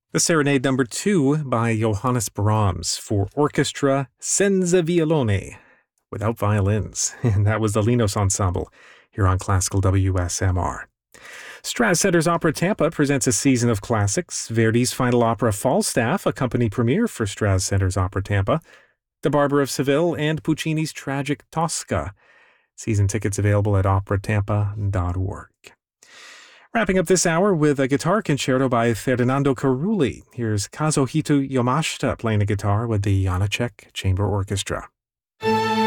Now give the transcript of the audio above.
The Serenade Number 2 by Johannes Brahms for orchestra senza violone, without violins. And that was the Linos Ensemble here on Classical WSMR. Stratocenter's Opera Tampa presents a season of classics. Verdi's final opera Falstaff, a company premiere for Stratocenter's Opera Tampa. The Barber of Seville and Puccini's tragic Tosca. Season tickets available at operatampa.org. Wrapping up this hour with a guitar concerto by Ferdinando Carulli. Here's Kazuhito Yamashita playing the guitar with the Janacek Chamber Orchestra.